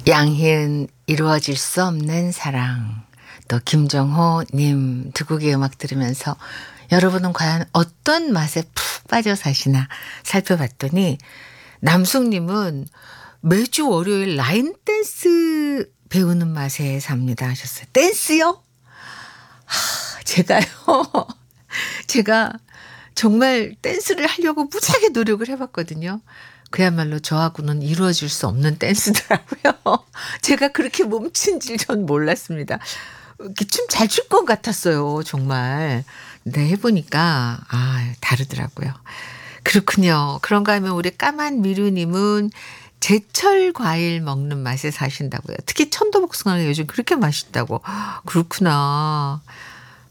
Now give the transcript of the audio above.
양희은 이루어질 수 없는 사랑. 또 김정호님 두 곡의 음악 들으면서 여러분은 과연 어떤 맛에 푹 빠져 사시나 살펴봤더니 남숙님은 매주 월요일 라인 댄스 배우는 맛에 삽니다 하셨어요. 댄스요? 제가요. 제가 정말 댄스를 하려고 무지하게 노력을 해봤거든요. 그야말로 저하고는 이루어질 수 없는 댄스더라고요. 제가 그렇게 몸친 줄 전 몰랐습니다. 이렇게 춤 잘 출 것 같았어요, 정말. 근데 해보니까, 다르더라고요. 그렇군요. 그런가 하면 우리 까만 미루님은 제철 과일 먹는 맛에 사신다고요. 특히 천도복숭아가 요즘 그렇게 맛있다고. 그렇구나.